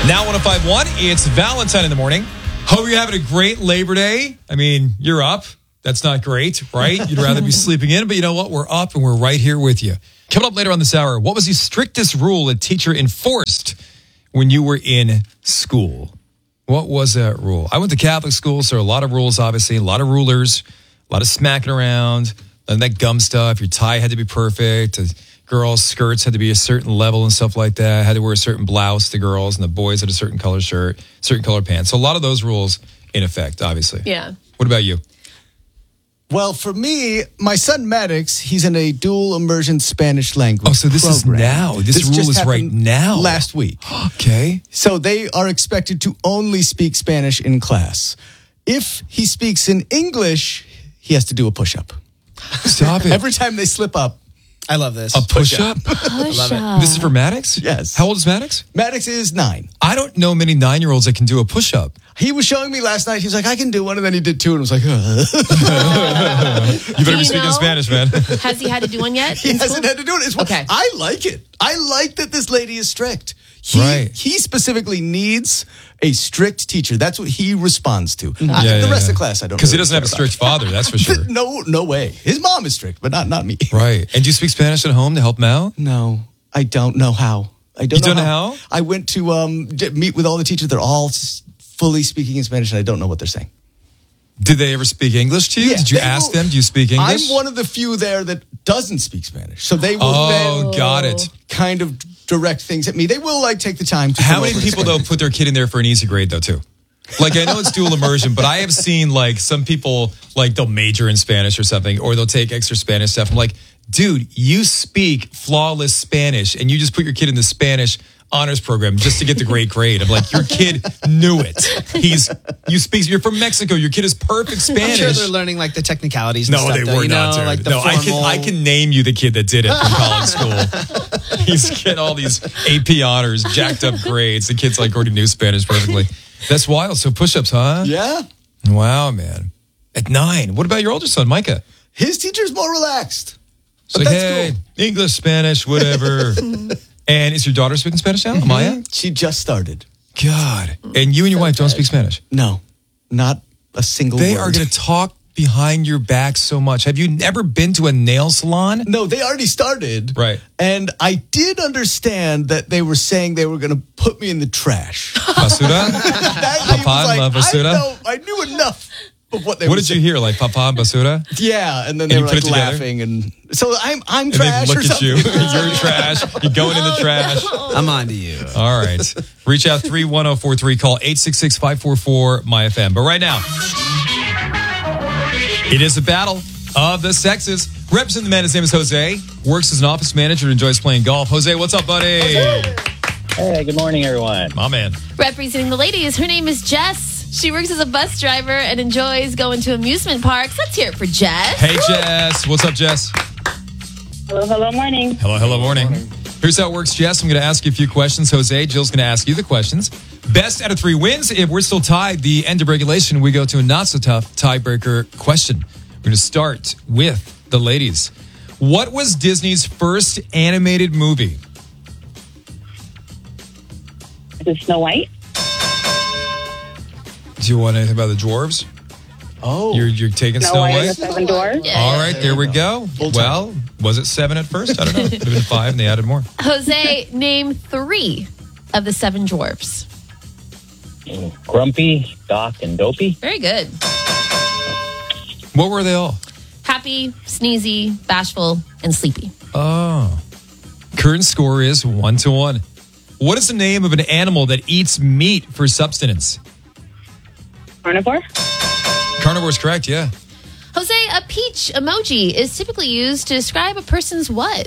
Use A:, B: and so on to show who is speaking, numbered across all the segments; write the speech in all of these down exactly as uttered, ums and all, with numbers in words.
A: Now one oh five point one, it's Valentine in the morning. Hope you're having a great Labor Day. I mean, you're up. That's not great, right? You'd rather be sleeping in, but you know what? We're up and we're right here with you. Coming up later on this hour, what was the strictest rule a teacher enforced when you were in school? What was that rule? I went to Catholic school, so a lot of rules, obviously, a lot of rulers, a lot of smacking around, and that gum stuff. Your tie had to be perfect. Girls' skirts had to be a certain level and stuff like that. Had to wear a certain blouse, the girls, and the boys had a certain color shirt, certain color pants. So a lot of those rules in effect, obviously.
B: Yeah.
A: What about you?
C: Well, for me, my son Maddox, he's in a dual immersion Spanish language
A: Oh, so this
C: program.
A: is now. This,
C: This
A: rule
C: just
A: is right
C: happened
A: now.
C: Last week.
A: Okay.
C: So they are expected to only speak Spanish in class. If he speaks in English, he has to do a push-up.
A: Stop it.
C: Every time they slip up.
D: I love this.
A: A push-up?
B: Push
D: love it.
B: up.
A: This is for Maddox?
C: Yes.
A: How old is Maddox?
C: Maddox is nine.
A: I don't know many nine-year-olds that can do a push-up.
C: He was showing me last night. He was like, I can do one. And then he did two. And I was like, Ugh.
A: You better
B: Do
A: be
B: you
A: speaking
B: know?
A: Spanish, man.
B: Has he had to do one yet?
C: He
B: in
C: hasn't
B: school?
C: had to do it. It's,
B: Okay.
C: I like it. I like that this lady is strict. He,
A: Right.
C: he specifically needs a strict teacher. That's what he responds to. I-
A: Yeah,
C: the
A: yeah,
C: rest
A: yeah.
C: of the class, I don't
A: Because he
C: really
A: doesn't have a
C: care
A: strict father, that's for
C: about.
A: sure.
C: No, no way. His mom is strict, but not not me.
A: Right. And do you speak Spanish at home to help him out?
C: No, I don't know how. I don't
A: You
C: know
A: don't know
C: how.
A: how?
C: I went to um, d- meet with all the teachers. They're all s- fully speaking in Spanish, and I don't know what they're saying.
A: Did they ever speak English to you?
C: Yeah,
A: Did you
C: they
A: ask
C: will-
A: them, do you speak English?
C: I'm one of the few there that doesn't speak Spanish, so they will
A: Oh,
C: then
A: got it.
C: kind of direct things at me. They will like take the time to.
A: How
C: come
A: many
C: over and
A: people, though,
C: explain.
A: put their kid in there for an easy grade, though, too? Like, I know it's dual immersion, but I have seen, like, some people, like, they'll major in Spanish or something, or they'll take extra Spanish stuff. I'm like, dude, you speak flawless Spanish, and you just put your kid in the Spanish honors program just to get the great grade. I'm like, your kid knew it. He's, you speak, you're from Mexico. Your kid is perfect
D: I'm
A: Spanish.
D: sure they're learning like the technicalities. And
A: No,
D: stuff,
A: they
D: though,
A: were
D: you
A: not,
D: know,
A: dude.
D: Like the
A: no, I can
D: formal-
A: I can name you the kid that did it from college school. He's getting all these A P honors, jacked up grades. The kid's like already knew Spanish perfectly. That's wild. So push-ups, huh?
C: Yeah,
A: Wow, man. At nine. What about your older son, Micah?
C: his teacher's more relaxed.
A: It's
C: But
A: like,
C: that's
A: hey,
C: cool.
A: English, Spanish, whatever. And is your daughter speaking Spanish now, Maya?
C: She just started.
A: God. And you and your wife don't speak Spanish.
C: No, not a single
A: They
C: word.
A: are going to talk behind your back so much. Have you never been to a nail salon?
C: No, they already started.
A: Right.
C: And I did understand that they were saying they were going to put me in the trash.
A: Basura?
C: That lady was
A: Papa,
C: like,
A: la
C: I,
A: basura?
C: know, I knew enough of what they
A: What
C: were
A: did you
C: saying.
A: hear? Like Papa and Basura?
C: Yeah, and then
A: And
C: they
A: you
C: were
A: put
C: like
A: it together?
C: laughing. And so I'm I'm
A: And
C: trash
A: they
C: or
A: look at
C: something.
A: you. You're trash. You're going in the trash.
D: I'm on to you.
A: All right. Reach out three one zero four three. Call eight six six, five four four, M Y F M. But right now, it is the battle of the sexes. Representing the man, his name is Jose. Works as an office manager and enjoys playing golf. Jose, what's up, buddy?
E: Hey, good morning, everyone.
A: My man.
B: Representing the ladies, her name is Jess. She works as a bus driver and enjoys going to amusement parks. Let's hear it for Jess.
A: Hey, Jess. What's up, Jess?
E: Hello, hello, morning.
A: Hello, hello, morning. Here's how it works, Jess. I'm going to ask you a few questions. Jose, Jill's going to ask you the questions. Best out of three wins. If we're still tied, the end of regulation, we go to a not-so-tough tiebreaker question. We're going to start with the ladies. What was Disney's first animated movie?
E: Is it Snow White?
A: Do you want anything about the dwarves?
C: Oh,
A: You're, you're taking
E: Snow,
A: Snow
E: White and
A: White?
E: the Seven Dwarfs?
B: Yeah.
A: All right, there we go.
C: Full time.
A: Well, was it seven at first? I don't know. It could have been five, and they added more.
B: Jose, name three of the seven dwarfs.
E: Grumpy, Doc, and Dopey.
B: Very good.
A: What were they all?
B: Happy, sneezy, bashful, and sleepy.
A: Oh. Current score is one to one. What is the name of an animal that eats meat for subsistence?
E: Carnivore?
A: Carnivore is correct, yeah.
B: Jose, a peach emoji is typically used to describe a person's what?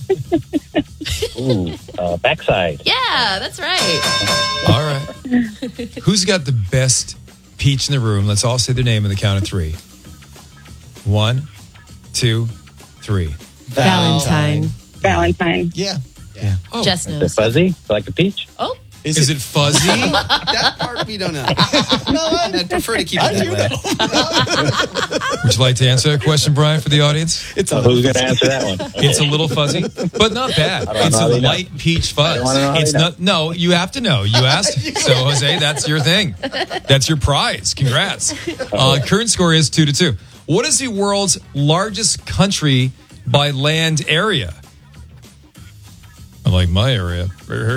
E: Ooh, uh, backside.
B: Yeah, that's right.
A: All right. Who's got the best peach in the room? Let's all say their name on the count of three. One, two, three.
B: Valentine.
E: Valentine.
C: yeah.
A: Oh,
B: Jess
E: Is it
B: knows.
E: fuzzy? Like a peach?
B: Oh,
C: Is,
A: Is it fuzzy?
D: That part we don't know. I'd prefer to keep it that way.
A: Would you like to answer that question, Brian, for the audience?
C: It's
E: So
C: a
E: who's going to answer that one?
A: It's a little fuzzy, but not bad.
E: don't
A: It's
E: know how
A: a
E: they know.
A: light peach fuzz.
E: wanna know how
A: It's
E: they know.
A: not. No, you have to know. You asked. So, Jose, that's your thing. That's your prize. Congrats. Uh, current score is two to two. What is the world's largest country by land area? I like my area.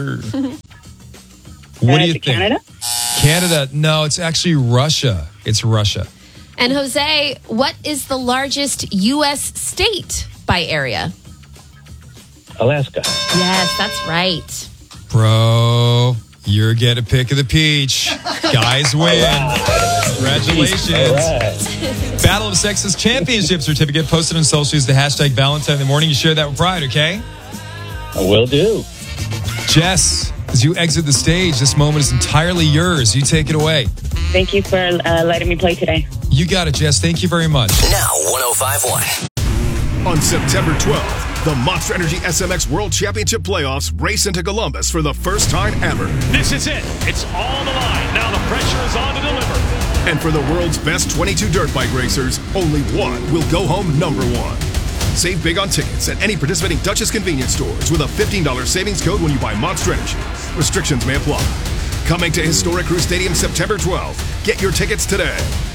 A: What
E: Uh,
A: do you
E: to
A: think?
E: Canada?
A: Canada? No, it's actually Russia. It's Russia.
B: And Jose, what is the largest U S state by area?
E: Alaska.
B: Yes, that's right.
A: Bro, you're getting a pick of the peach. Guys win. Congratulations.
E: All right.
A: Battle of Sexes Championship certificate posted on social. Use the hashtag Valentine in the morning. You share that with pride, okay?
E: Will do.
A: Jess, as you exit the stage, this moment is entirely yours. You take it away.
E: Thank you for uh, letting me play today.
A: You got it, Jess. Thank you very much.
F: Now one oh five point one.
G: On September twelfth, the Monster Energy S M X World Championship Playoffs race into Columbus for the first time ever.
H: This is it. It's all on the line. Now the pressure is on to deliver.
G: And for the world's best twenty-two dirt bike racers, only one will go home number one. Save big on tickets at any participating Duchess convenience stores with a fifteen dollars savings code when you buy Monster Energy. Restrictions may apply. Coming to Historic Crew Stadium September twelfth. Get your tickets today.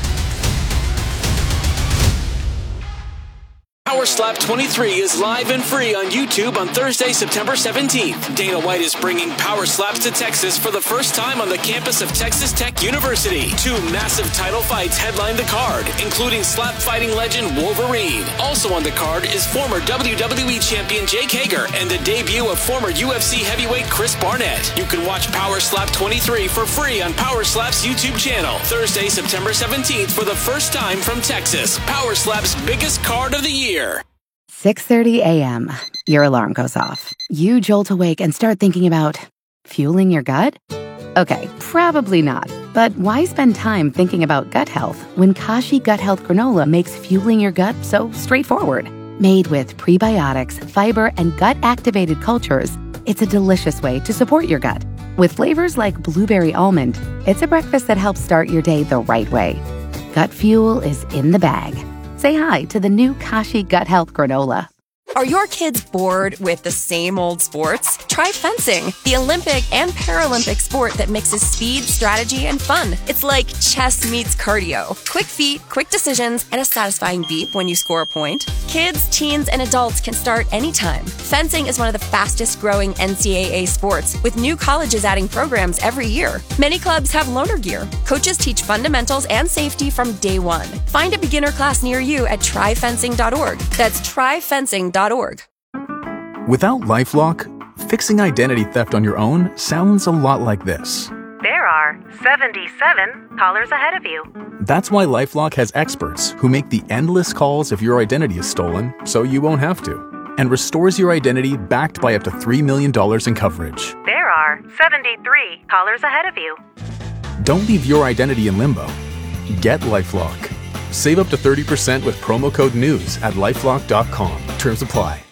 I: Power Slap twenty-three is live and free on YouTube on Thursday, September seventeenth. Dana White is bringing Power Slaps to Texas for the first time on the campus of Texas Tech University. Two massive title fights headline the card, including slap fighting legend Wolverine. Also on the card is former W W E champion Jake Hager and the debut of former U F C heavyweight Chris Barnett. You can watch Power Slap twenty-three for free on Power Slap's YouTube channel. Thursday, September seventeenth for the first time from Texas. Power Slap's biggest card of the year.
J: six thirty a.m. Your alarm goes off. You jolt awake and start thinking about fueling your gut? Okay, probably not. But why spend time thinking about gut health when Kashi Gut Health Granola makes fueling your gut so straightforward? Made with prebiotics, fiber, and gut-activated cultures, it's a delicious way to support your gut. With flavors like blueberry almond, it's a breakfast that helps start your day the right way. Gut fuel is in the bag. Say hi to the new Kashi Gut Health Granola.
K: Are your kids bored with the same old sports? Try fencing, the Olympic and Paralympic sport that mixes speed, strategy, and fun. It's like chess meets cardio. Quick feet, quick decisions, and a satisfying beep when you score a point. Kids, teens, and adults can start anytime. Fencing is one of the fastest growing N C double A sports, with new colleges adding programs every year. Many clubs have loaner gear. Coaches teach fundamentals and safety from day one. Find a beginner class near you at try fencing dot org. That's try fencing dot org.
L: Without LifeLock, fixing identity theft on your own sounds a lot like this.
M: There are seventy-seven callers ahead of you.
L: That's why LifeLock has experts who make the endless calls if your identity is stolen, so you won't have to, and restores your identity backed by up to three million dollars in coverage.
M: There are seventy-three callers ahead of you.
L: Don't leave your identity in limbo. Get LifeLock. Save up to thirty percent with promo code NEWS at lifelock dot com. Terms apply.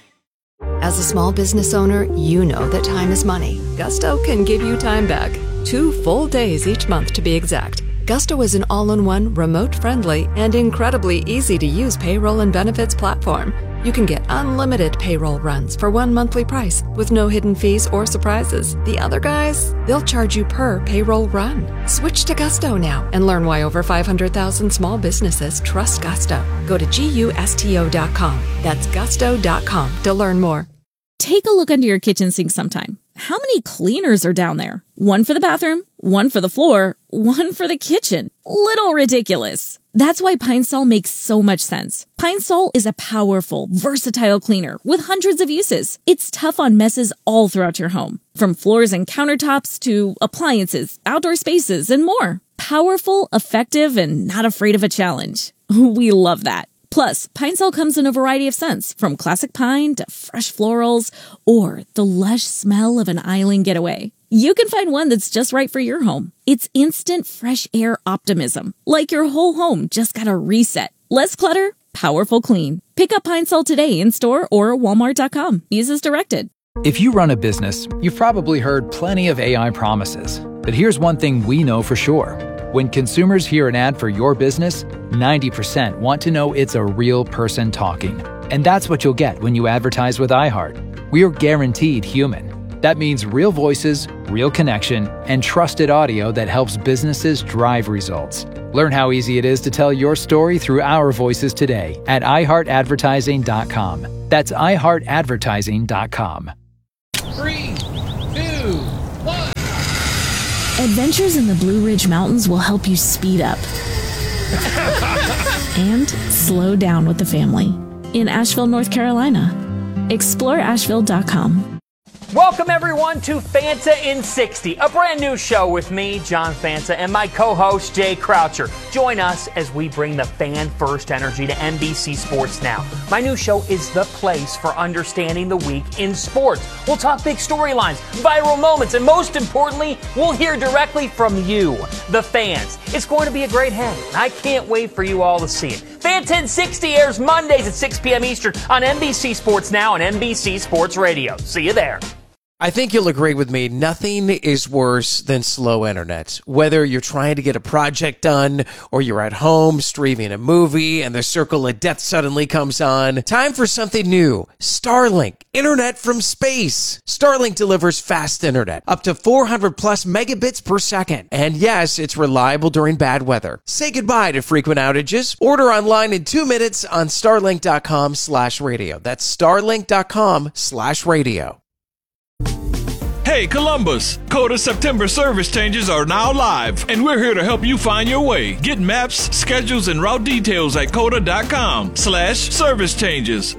N: As a small business owner, you know that time is money. Gusto can give you time back. Two full days each month to be exact. Gusto is an all-in-one, remote-friendly, and incredibly easy-to-use payroll and benefits platform. You can get unlimited payroll runs for one monthly price with no hidden fees or surprises. The other guys, they'll charge you per payroll run. Switch to Gusto now and learn why over five hundred thousand small businesses trust Gusto. Go to gusto dot com. That's gusto dot com to learn more.
O: Take a look under your kitchen sink sometime. How many cleaners are down there? One for the bathroom, one for the floor, one for the kitchen. Little ridiculous. That's why Pine Sol makes so much sense. Pine Sol is a powerful, versatile cleaner with hundreds of uses. It's tough on messes all throughout your home, from floors and countertops to appliances, outdoor spaces, and more. Powerful, effective, and not afraid of a challenge. We love that. Plus, Pine Sol comes in a variety of scents, from classic pine to fresh florals or the lush smell of an island getaway. You can find one that's just right for your home. It's instant fresh air optimism, like your whole home just got a reset. Less clutter, powerful clean. Pick up Pine Sol today in store or walmart dot com. Use as directed.
P: If you run a business, you've probably heard plenty of A I promises. But here's one thing we know for sure. When consumers hear an ad for your business, ninety percent want to know it's a real person talking. And that's what you'll get when you advertise with iHeart. We are guaranteed human. That means real voices, real connection, and trusted audio that helps businesses drive results. Learn how easy it is to tell your story through our voices today at i heart advertising dot com. That's i heart advertising dot com.
Q: Three, two, one.
O: Adventures in the Blue Ridge Mountains will help you speed up and slow down with the family in Asheville, North Carolina. explore asheville dot com.
R: Welcome, everyone, to Fanta in sixty, a brand new show with me, John Fanta, and my co-host, Jay Croucher. Join us as we bring the fan-first energy to N B C Sports Now. My new show is the place for understanding the week in sports. We'll talk big storylines, viral moments, and most importantly, we'll hear directly from you, the fans. It's going to be a great hang, and I can't wait for you all to see it. Fanta in sixty airs Mondays at six p.m. Eastern on N B C Sports Now and N B C Sports Radio. See you there.
S: I think you'll agree with me, nothing is worse than slow internet. Whether you're trying to get a project done or you're at home streaming a movie and the circle of death suddenly comes on, time for something new. Starlink, internet from space. Starlink delivers fast internet, up to four hundred plus megabits per second. And yes, it's reliable during bad weather. Say goodbye to frequent outages. Order online in two minutes on starlink dot com slash radio. That's starlink dot com slash radio.
T: Hey Columbus, Coda September service changes are now live, and we're here to help you find your way. Get maps, schedules, and route details at coda dot com slash service changes.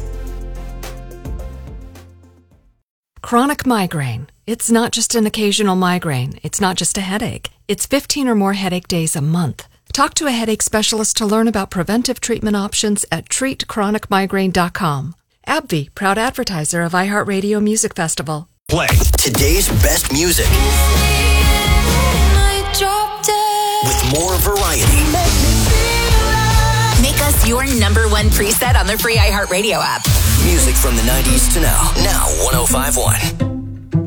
N: Chronic migraine. It's not just an occasional migraine. It's not just a headache. It's fifteen or more headache days a month. Talk to a headache specialist to learn about preventive treatment options at treat chronic migraine dot com. AbbVie, proud advertiser of iHeartRadio Music Festival.
F: Play today's best music with more variety.
U: Make us your number one preset on the free iHeartRadio app.
F: Music from the nineties to now. Now one oh five point one.